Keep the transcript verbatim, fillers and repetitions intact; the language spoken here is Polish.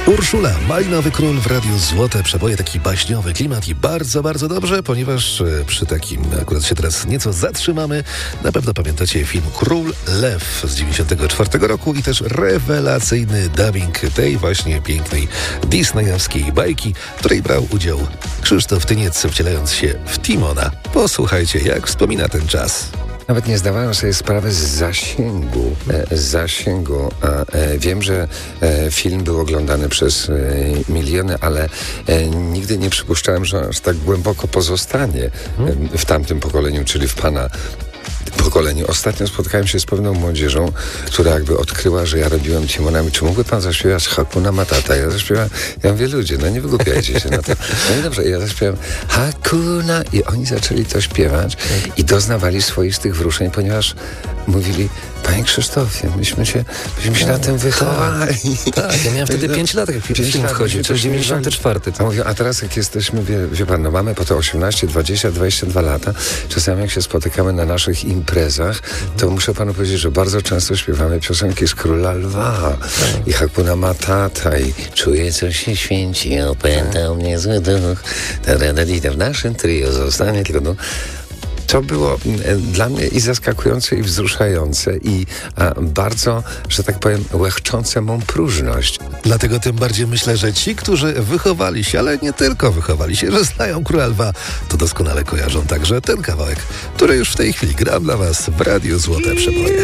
Urszula, Malinowy Król w Radiu Złote Przeboje, taki baśniowy klimat i bardzo, bardzo dobrze, ponieważ e, przy takim akurat się teraz nieco zatrzymamy. Na pewno pamiętacie film Król Lew z dziewięćdziesiątego czwartego roku i też rewelacyjny dubbing tej właśnie pięknej disneyowskiej bajki, w której brał udział Krzysztof Tyniec, wcielając się w Timona. Posłuchajcie, jak wspomina ten czas. Nawet nie zdawałem sobie sprawy z zasięgu. E, z zasięgu. A, e, wiem, że e, film był oglądany przez e, miliony, ale e, nigdy nie przypuszczałem, że aż tak głęboko pozostanie e, w tamtym pokoleniu, czyli w pana pokoleniu. Ostatnio spotkałem się z pewną młodzieżą, która jakby odkryła, że ja robiłem Timonami. Czy mógłby pan zaśpiewać Hakuna Matata? Ja zaśpiewałem, ja mówię, ludzie, no nie wygłupiajcie się na to. No i dobrze, ja zaśpiewałem Hakuna i oni zaczęli to śpiewać i doznawali swoistych wzruszeń, ponieważ mówili, panie Krzysztofie, myśmy się, myśmy się na tym wychowali. Tak, ja miałem wtedy pięć lat, jak film wchodził, to jest dziewięćdziesiąty czwarty. A mówię, a teraz jak jesteśmy, wie, wie pan, no mamy po te osiemnaście, dwadzieścia, dwadzieścia dwa lata, czasami jak się spotykamy na naszych imprezach, to muszę panu powiedzieć, że bardzo często śpiewamy piosenki z Króla Lwa i Hakuna Matata i czuję, co się święci, opętał mnie zły duch. W naszym trio zostanie tylko no. To było e, dla mnie i zaskakujące, i wzruszające, i a, bardzo, że tak powiem, łechczące mą próżność. Dlatego tym bardziej myślę, że ci, którzy wychowali się, ale nie tylko wychowali się, że znają Króla Lwa, to doskonale kojarzą także ten kawałek, który już w tej chwili gram dla was w Radiu Złote Przeboje.